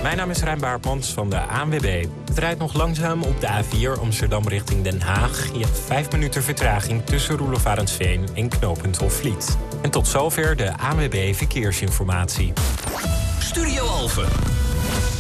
Mijn naam is Rijn Baartmans van de ANWB. Het rijdt nog langzaam op de A4 Amsterdam richting Den Haag. Je hebt 5 minuten vertraging tussen Roelof Arendsveen en knooppunt Hofvliet. En tot zover de ANWB Verkeersinformatie. Studio Alphen.